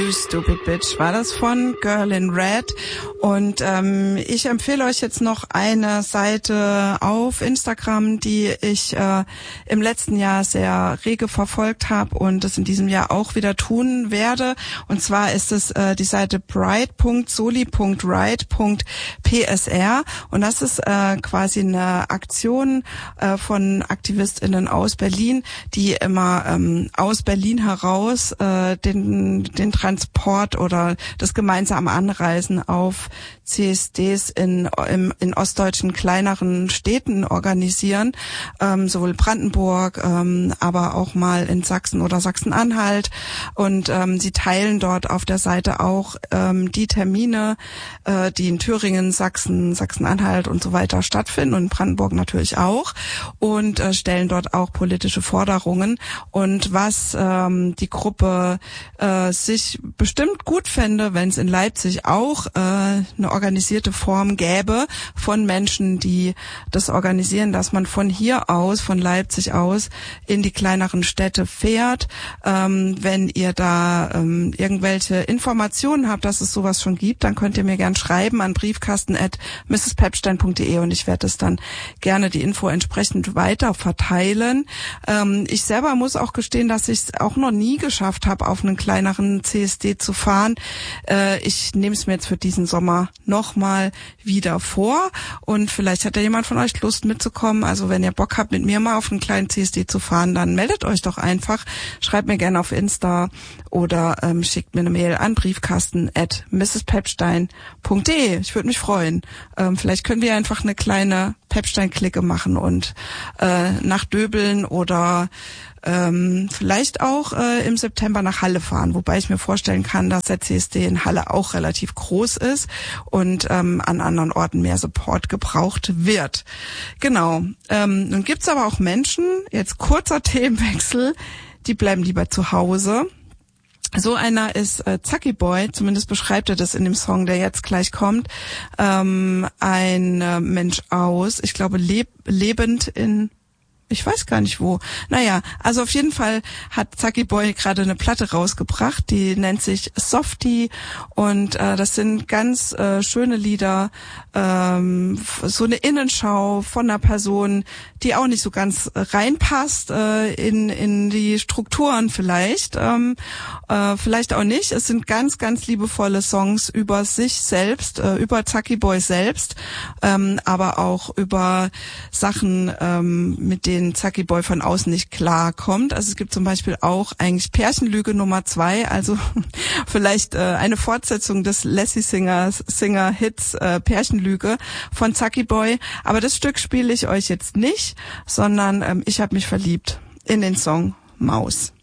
You Stupid Bitch war das von Girl in Red. Und ich empfehle euch jetzt noch eine Seite auf Instagram, die ich im letzten Jahr sehr rege verfolgt habe und das in diesem Jahr auch wieder tun werde. Und zwar ist es die Seite bright.soli.right.psr und das ist quasi eine Aktion von AktivistInnen aus Berlin, die immer aus Berlin heraus den Transport oder das gemeinsame Anreisen auf CSDs in ostdeutschen kleineren Städten organisieren, sowohl Brandenburg, aber auch mal in Sachsen oder Sachsen-Anhalt. Und sie teilen dort auf der Seite auch die Termine, die in Thüringen, Sachsen, Sachsen-Anhalt und so weiter stattfinden und in Brandenburg natürlich auch und stellen dort auch politische Forderungen. Und was die Gruppe sich bestimmt gut fände, wenn es in Leipzig auch eine organisierte Form gäbe von Menschen, die das organisieren, dass man von hier aus, von Leipzig aus, in die kleineren Städte fährt. Wenn ihr da irgendwelche Informationen habt, dass es sowas schon gibt, dann könnt ihr mir gern schreiben an briefkasten@mrspepstein.de und ich werde es dann gerne die Info entsprechend weiter verteilen. Ich selber muss auch gestehen, dass ich es auch noch nie geschafft habe, auf einen kleineren CSD zu fahren. Ich nehme es mir jetzt für diesen Sommer nochmal wieder vor und vielleicht hat ja jemand von euch Lust mitzukommen. Also wenn ihr Bock habt, mit mir mal auf einen kleinen CSD zu fahren, dann meldet euch doch einfach. Schreibt mir gerne auf Insta oder schickt mir eine Mail an briefkasten@mrspepstein.de. Ich würde mich freuen. Vielleicht können wir einfach eine kleine Pepstein-Clique machen und nach Döbeln oder vielleicht auch im September nach Halle fahren, wobei ich mir vorstellen kann, dass der CSD in Halle auch relativ groß ist und an anderen Orten mehr Support gebraucht wird. Genau. Nun gibt's aber auch Menschen, jetzt kurzer Themenwechsel, die bleiben lieber zu Hause. So einer ist Zacki Boy, zumindest beschreibt er das in dem Song, der jetzt gleich kommt. Ein Mensch aus, ich glaube, lebend in... Ich weiß gar nicht wo. Naja, also auf jeden Fall hat Zacki Boy gerade eine Platte rausgebracht, die nennt sich Softie und das sind ganz schöne Lieder, so eine Innenschau von einer Person, die auch nicht so ganz reinpasst in die Strukturen vielleicht, vielleicht auch nicht. Es sind ganz, ganz liebevolle Songs über sich selbst, über Zacki Boy selbst, aber auch über Sachen, mit denen Zacki Boy von außen nicht klarkommt. Also es gibt zum Beispiel auch eigentlich Pärchenlüge Nummer 2, also vielleicht eine Fortsetzung des Lassie Singer Hits Pärchenlüge von Zacki Boy. Aber das Stück spiele ich euch jetzt nicht, sondern ich habe mich verliebt in den Song Maus.